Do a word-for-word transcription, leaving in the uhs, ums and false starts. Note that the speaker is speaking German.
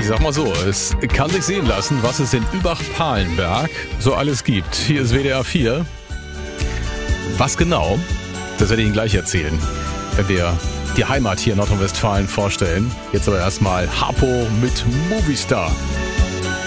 sag mal so, es kann sich sehen lassen, was es in Übach-Palenberg so alles gibt. Hier ist W D R vier. Was genau, das werde ich Ihnen gleich erzählen, wenn wir die Heimat hier in Nordrhein-Westfalen vorstellen. Jetzt aber erstmal Harpo mit Movistar.